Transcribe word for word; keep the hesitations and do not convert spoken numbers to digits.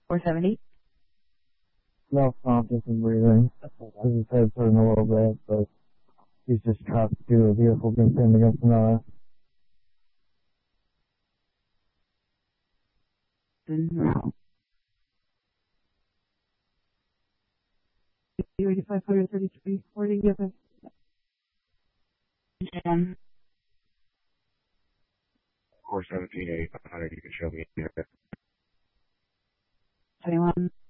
four seventy? No conscious and breathing. His head's hurting a little bit, but he's just trapped to a vehicle being pinned against another. No. eighty-five thirty-three, forty, give us. ten. Core seventeen, eighty-five hundred, you can show me here. twenty-one.